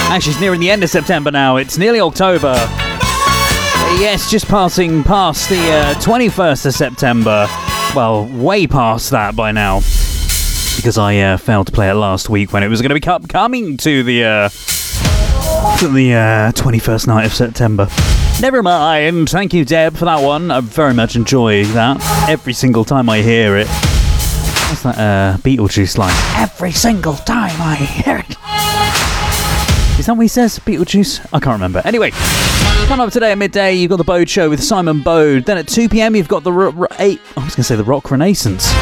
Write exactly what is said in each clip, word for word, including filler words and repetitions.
Actually, it's nearing the end of September now. It's nearly October. Yes, just passing past the uh, twenty-first of September. Well, way past that by now. Because I uh, failed to play it last week when it was going to be cu- coming to the, uh, to the uh, twenty-first night of September. Never mind. Thank you, Deb, for that one. I very much enjoy that. Every single time I hear it. What's that uh, Beetlejuice line? Every single time I hear it. Is that what he says? Beetlejuice? I can't remember. Anyway, coming up today at midday, you've got the Bode Show with Simon Bode. Then at two p.m, you've got the r- r- eight. I was going to say the Rock Renaissance.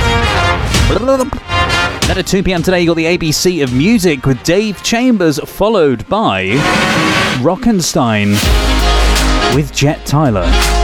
Then at two p.m. today, you got the A B C of Music with Dave Chambers, followed by Rockenstein with Jet Tyler.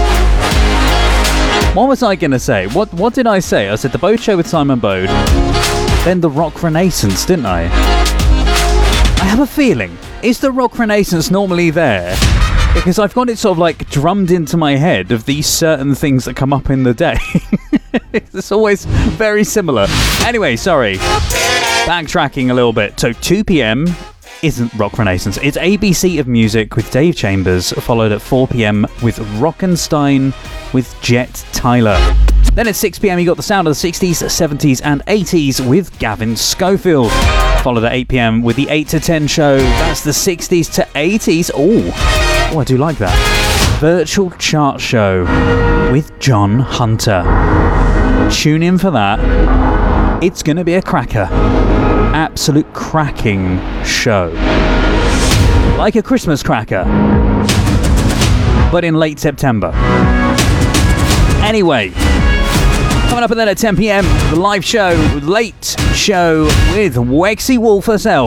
What was I going to say? What What did I say? I said the Bode Show with Simon Bode, then the Rock Renaissance, didn't I? I have a feeling, is the Rock Renaissance normally there? Because I've got it sort of like drummed into my head of these certain things that come up in the day. It's always very similar. Anyway, sorry. Backtracking a little bit. So two p.m. isn't Rock Renaissance. It's A B C of Music with Dave Chambers, followed at four p.m. with Rockenstein with Jet Tyler. Then at six p.m. you got the sound of the sixties, seventies and eighties with Gavin Schofield. Followed at eight p.m. with the eight to ten show. That's the sixties to eighties. Oh, oh, I do like that. Virtual Chart Show with John Hunter. Tune in for that. It's going to be a cracker. Absolute cracking show. Like a Christmas cracker. But in late September. Anyway. Coming up and then at ten p.m, the live show, late show with Wexy Wolf herself.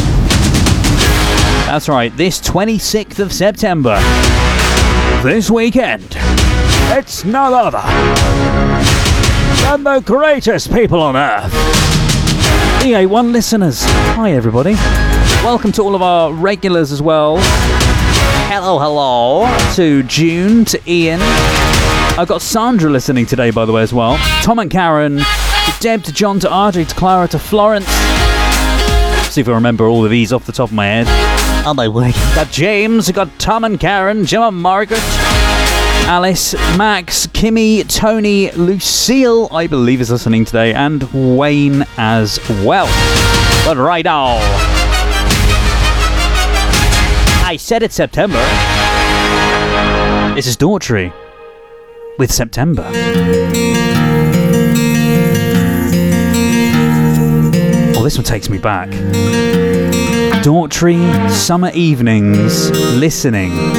That's right, this twenty-sixth of September. This weekend, it's none other than the greatest people on earth. E A one listeners, hi everybody. Welcome to all of our regulars as well. Hello, hello to June, to Ian. I've got Sandra listening today, by the way, as well. Tom and Karen, to Deb, to John, to R J, to Clara, to Florence. See if I remember all of these off the top of my head. Oh my word. Got James, got Tom and Karen, Jim and Margaret, Alice, Max, Kimmy, Tony, Lucille, I believe is listening today, and Wayne as well. But right now, I said it's September. This is Daughtry with September. Oh, this one takes me back. Daughtry summer evenings listening